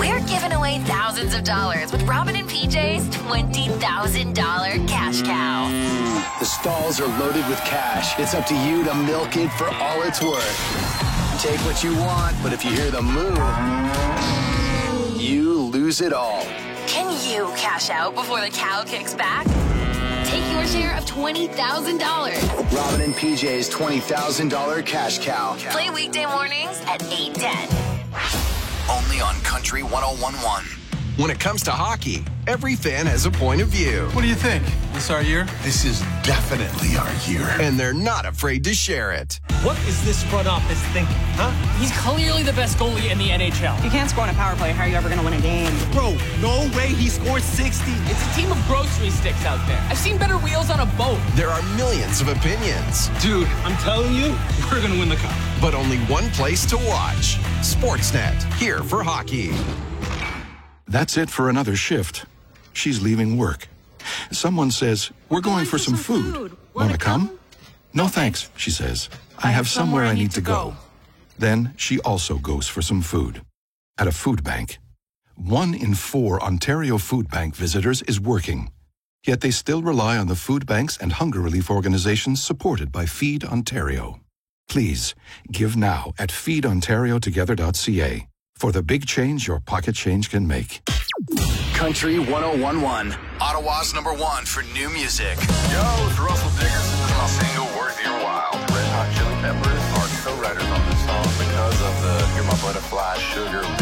We're giving away thousands of dollars with Robin and PJ's $20,000 cash cow. The stalls are loaded with cash. It's up to you to milk it for all it's worth. Take what you want, but if you hear the moo, you lose it all. Can you cash out before the cow kicks back? Take your share of $20,000. Robin and PJ's $20,000 cash cow. Play weekday mornings at 8:10. Only on Country 101.1. When it comes to hockey, every fan has a point of view. What do you think? This our year? This is definitely our year. And they're not afraid to share it. What is this front office thinking, huh? He's clearly the best goalie in the NHL. If you can't score on a power play, how are you ever going to win a game? Bro, no way he scores 60. It's a team of grocery sticks out there. I've seen better wheels on a boat. There are millions of opinions. Dude, I'm telling you, we're going to win the cup. But only one place to watch. Sportsnet, here for hockey. That's it for another shift. She's leaving work. Someone says, we're going for some food. Wanna come? No thanks, she says. I have somewhere I need to go. Then she also goes for some food. At a food bank. 1 in 4 Ontario Food Bank visitors is working. Yet they still rely on the food banks and hunger relief organizations supported by Feed Ontario. Please, give now at feedontariotogether.ca for the big change your pocket change can make. Country 101.1. Ottawa's #1 for new music. Yo, it's Russell Dickerson with my single Worth Your While. Red Hot Chili Peppers are co-writers on this song because of the You're My Butterfly, Sugar,